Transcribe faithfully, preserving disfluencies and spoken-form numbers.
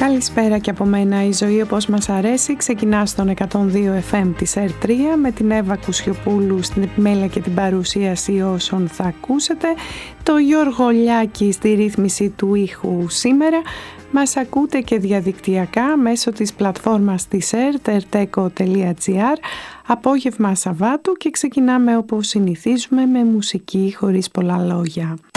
Καλησπέρα και από μένα. Η ζωή όπως μας αρέσει ξεκινά στον εκατόν δύο εφ εμ της ερ τρία με την Εύα Κουσιοπούλου στην επιμέλεια και την παρουσίαση όσων θα ακούσετε, το Γιώργο Λιάκη στη ρύθμιση του ήχου σήμερα. Μας ακούτε και διαδικτυακά μέσω της πλατφόρμας της ερ, τερτέκο τελεία τζι άρ, απόγευμα Σαββάτου, και ξεκινάμε όπως συνηθίζουμε με μουσική χωρίς πολλά λόγια.